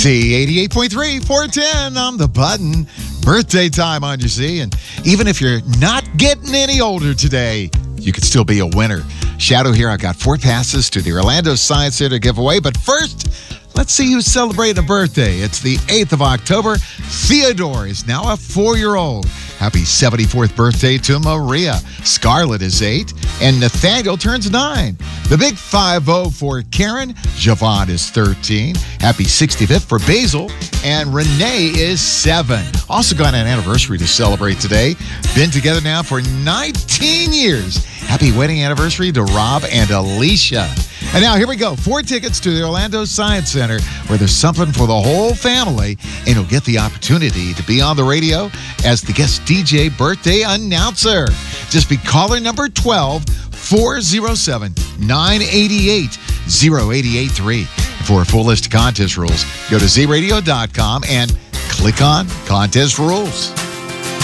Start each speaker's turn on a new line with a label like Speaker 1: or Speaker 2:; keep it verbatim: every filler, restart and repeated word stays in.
Speaker 1: T eighty-eight point three, four ten on the button. Birthday time on your Z. And even if you're not getting any older today, you could still be a winner. Shadow here. I've got four passes to the Orlando Science Center giveaway. But first, let's see who's celebrating a birthday. It's the eighth of October. Theodore is now a four-year-old. Happy seventy-fourth birthday to Maria. Scarlett is eight, and Nathaniel turns nine. The big five oh for Karen. Javon is thirteen. Happy sixty-fifth for Basil, and Renee is seven. Also got an anniversary to celebrate today. Been together now for nineteen years. Happy wedding anniversary to Rob and Alicia. And now here we go. Four tickets to the Orlando Science Center, where there's something for the whole family, and you'll get the opportunity to be on the radio as the guest D J birthday announcer. Just be caller number twelve, four oh seven, nine eight eight, oh eight eight three. For a full list of contest rules, go to z radio dot com and click on Contest Rules.